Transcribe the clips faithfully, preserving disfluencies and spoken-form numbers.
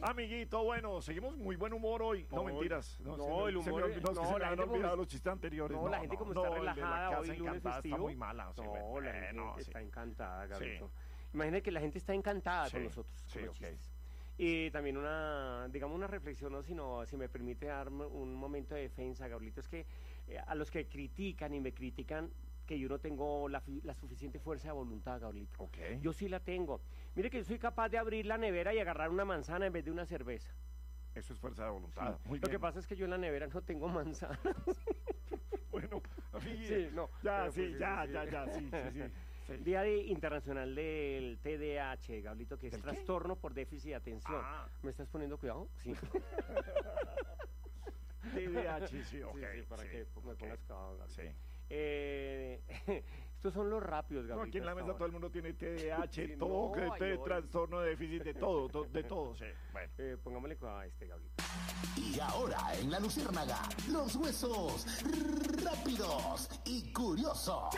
Amiguito, bueno, seguimos muy buen humor hoy. No, No, mentiras. no, se me- el se me humor- olvidó- no, es que no, se me la han gente como olvidado es- los chistes anteriores. No, la gente como está el de la relajada casa hoy, lunes encantada festivo. está muy mala. Sí, no, bueno, la gente no, sí. está encantada, Gabrielito. Sí. Imagínate que la gente está encantada Sí, con nosotros, sí, con los ok. chistes. Y también una, digamos, una reflexión, ¿no? Sino, si me permite darme un momento de defensa, Gabrielito, es que eh, a los que critican y me critican, que yo no tengo la, fi- la suficiente fuerza de voluntad, Gabrielito. Ok. Yo sí la tengo. Mire que yo soy capaz de abrir la nevera y agarrar una manzana en vez de una cerveza. Eso es fuerza de voluntad. Sí. Muy Lo bien. que pasa es que yo en la nevera no tengo manzana. Bueno, amigue, Sí, no, ya, pero sí, pues, sí, ya, sí, ya, sí. ya, sí, sí, sí. Sí. Día de- Internacional del T D A H, Gablito, que es ¿Del qué? trastorno por déficit de atención. Ah. ¿Me estás poniendo cuidado? Sí. T D A H, sí, ok. Sí, sí, para sí, que me ok. pongas cuidado, Gablito. Sí. Eh, estos son los rápidos, No, Gablito. aquí en la hasta mesa ahora. todo el mundo tiene T D A H, Sí, todo, no, que ay, este no, trastorno de déficit, de todo, to- de todo, sí. Bueno. Eh, pongámosle cuidado a este, Gablito. Y ahora en la Luciérnaga, los huesos rápidos y curiosos.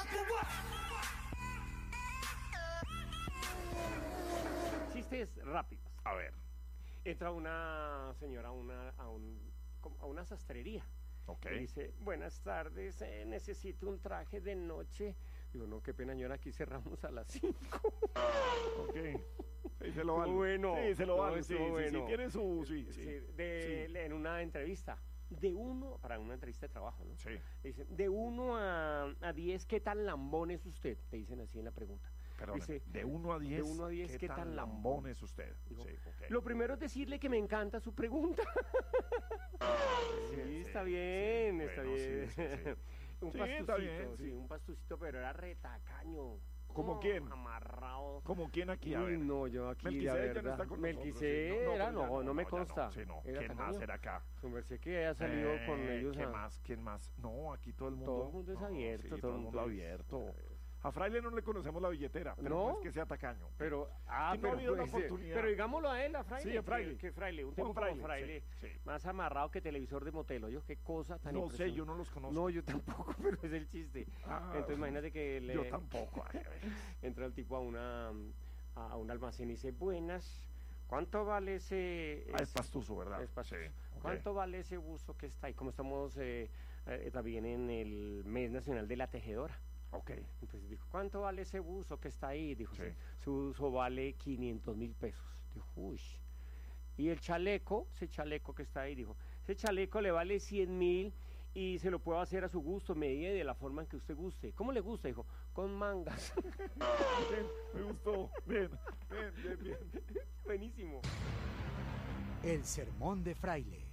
Chistes rápidos. A ver, Entra una señora a una, a un, como a una sastrería. ok. Y dice, buenas tardes, eh, necesito un traje de noche. Digo, no, qué pena, señora, aquí cerramos a las cinco. Ok. Sí, se lo vale. bueno. Sí, se lo No, vale. Sí, estuvo sí, sí, bueno. tiene su. Sí, sí. Sí, de, Sí. En una entrevista. De uno, para una entrevista de trabajo, ¿no? Sí. Dicen, de uno a, a diez, ¿qué tan lambón es usted? Te dicen así en la pregunta. Perdón, Dice, de uno a diez. de uno a diez, ¿qué tan lambón es usted? Digo, Sí, ok. Lo primero es decirle que me encanta su pregunta. sí, sí, está sí, bien, sí, está bueno, bien. sí, sí, sí. un Sí, pastucito, está bien, sí, sí. un pastucito, pero era retacaño. ¿Cómo No, quién? Amarrado. ¿Cómo quién aquí? A Uy, ver. no, yo aquí, Melquisede la ya no verdad. está con nosotros, Melquisede sí, no, no, era, pero no, ya no, no, me ya consta. no, sí, no. Era ¿Quién tacaño. más era acá? Su merced que haya salido Eh, con ellos. ¿Quién a- más? ¿Quién más? No, aquí todo el mundo. Todo el mundo es No, abierto, sí, todo el mundo es- abierto. A Fraile no le conocemos la billetera, pero no, ¿No? es que sea tacaño. Pero, ah, Que no ha pero, habido la pues, eh, oportunidad. pero digámoslo a él, a Fraile. Sí, a Fraile. Que, que Fraile, un Juan tipo como Fraile, Fraile, sí, sí. más amarrado que televisor de motel. Oye, qué cosa tan No sé, impresionante. yo no los conozco. No, yo tampoco, pero es el chiste. Ah, Entonces imagínate que le, Yo tampoco. Ay, a ver. entra el tipo a una a un almacén y dice, buenas, ¿cuánto vale ese...? Ah, es ese- pastuso, ¿verdad? es pastuso. Sí, ok. ¿Cuánto vale ese buzo que está ahí? Como estamos eh, eh, también en el mes nacional de la tejedora. Ok. Entonces dijo, ¿cuánto vale ese buzo que está ahí? Dijo, Sí. "Sí, su buzo vale quinientos mil pesos. Dijo, uy. Y el chaleco, ese chaleco que está ahí, dijo, ese chaleco le vale cien mil y se lo puedo hacer a su gusto, medida y de la forma en que usted guste. ¿Cómo le gusta? Dijo, con mangas. Bien, me gustó. Bien, bien, bien, bien. Buenísimo. El sermón de Fraile.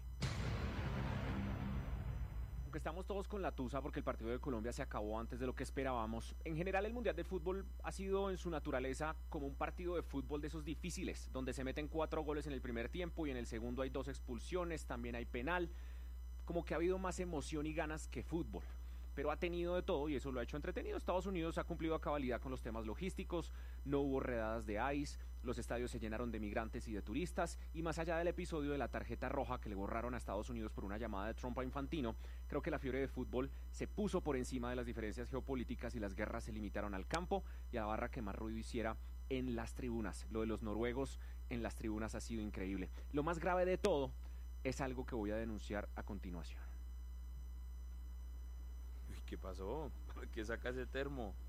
Aunque estamos todos con la tusa porque el partido de Colombia se acabó antes de lo que esperábamos, en general el Mundial de Fútbol ha sido en su naturaleza como un partido de fútbol de esos difíciles, donde se meten cuatro goles en el primer tiempo y en el segundo hay dos expulsiones, también hay penal, como que ha habido más emoción y ganas que fútbol. Pero ha tenido de todo y eso lo ha hecho entretenido. Estados Unidos ha cumplido a cabalidad con los temas logísticos, no hubo redadas de ICE, los estadios se llenaron de migrantes y de turistas, y más allá del episodio de la tarjeta roja que le borraron a Estados Unidos por una llamada de Trump a Infantino, creo que la fiebre de fútbol se puso por encima de las diferencias geopolíticas y las guerras se limitaron al campo y a la barra que más ruido hiciera en las tribunas. Lo de los noruegos en las tribunas ha sido increíble. Lo más grave de todo es algo que voy a denunciar a continuación. Uy, ¿qué pasó? ¿Por qué saca ese termo?